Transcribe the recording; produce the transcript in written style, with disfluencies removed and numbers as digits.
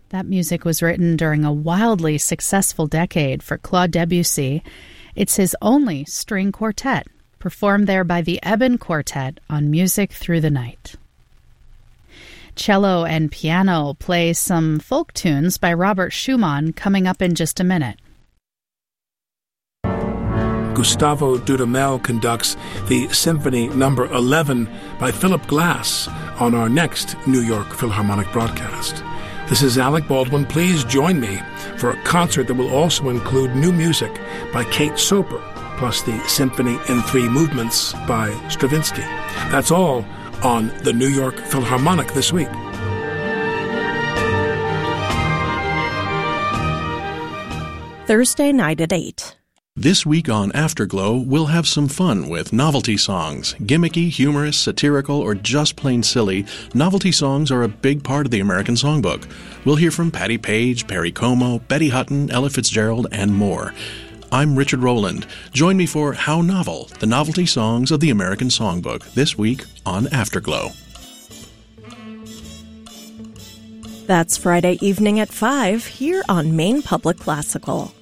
That music was written during a wildly successful decade for Claude Debussy. It's his only string quartet, performed there by the Eben Quartet on Music Through the Night. Cello and piano play some folk tunes by Robert Schumann coming up in just a minute. Gustavo Dudamel conducts the Symphony No. 11 by Philip Glass on our next New York Philharmonic broadcast. This is Alec Baldwin. Please join me for a concert that will also include new music by Kate Soper, plus the Symphony in 3 Movements by Stravinsky. That's all on the New York Philharmonic this week. Thursday night at 8. This week on Afterglow, we'll have some fun with novelty songs. Gimmicky, humorous, satirical, or just plain silly, novelty songs are a big part of the American Songbook. We'll hear from Patti Page, Perry Como, Betty Hutton, Ella Fitzgerald, and more. I'm Richard Rowland. Join me for How Novel, the novelty songs of the American Songbook, this week on Afterglow. That's Friday evening at 5 here on Maine Public Classical.